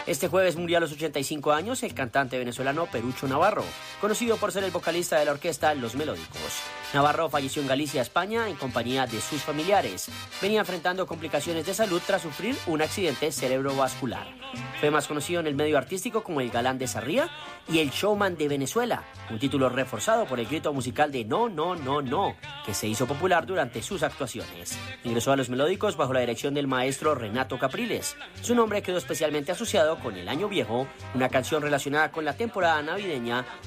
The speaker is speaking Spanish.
Este jueves murió a los 85 años el cantante venezolano Perucho Navarro, conocido por ser el vocalista de la orquesta Los Melódicos. Navarro falleció en Galicia, España, en compañía de sus familiares. Venía enfrentando complicaciones de salud tras sufrir un accidente cerebrovascular. Fue más conocido en el medio artístico como el galán de Sarría y el showman de Venezuela, un título reforzado por el grito musical de "no, no, no, no", que se hizo popular durante sus actuaciones. Ingresó a Los Melódicos bajo la dirección del maestro Renato Capriles. Su nombre quedó especialmente asociado con El Año Viejo, una canción relacionada con la temporada navideña